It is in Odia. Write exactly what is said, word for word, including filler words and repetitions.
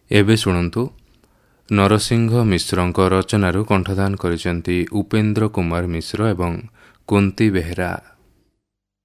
ଏବେ ଶୁଣନ୍ତୁ ନରସିଂହ ମିଶ୍ରଙ୍କ ରଚନାରୁ କଣ୍ଠଦାନ କରିଛନ୍ତି ଉପେନ୍ଦ୍ର କୁମାର ମିଶ୍ର ଏବଂ କୁନ୍ତି ବେହେରା।